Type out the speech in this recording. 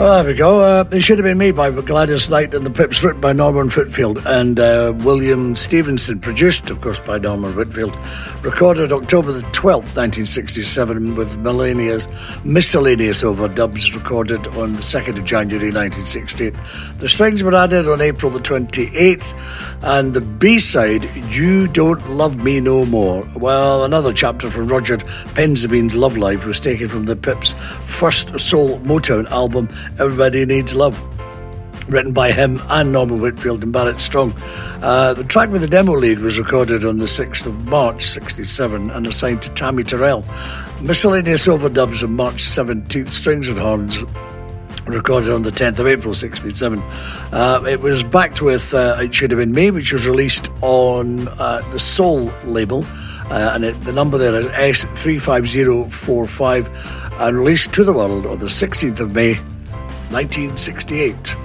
Well, there we go. It Should Have Been Me by Gladys Knight and the Pips, written by Norman Whitfield and William Stevenson, produced, of course, by Norman Whitfield. Recorded October the 12th, 1967, with miscellaneous overdubs recorded on the 2nd of January 1968. The strings were added on April the 28th, and the B-side, You Don't Love Me No More. Well, another chapter from Roger Penzabene's Love Life was taken from the Pips' first soul Motown album, Everybody Needs Love, written by him and Norman Whitfield and Barrett Strong. The track with the demo lead was recorded on the 6th of March 67 and assigned to Tammy Terrell. Miscellaneous overdubs on March 17th, strings and horns, recorded on the 10th of April 67. It was backed with It Should Have Been Me, which was released on the Soul label, and the number there is S35045, and released to the world on the 16th of May 1968.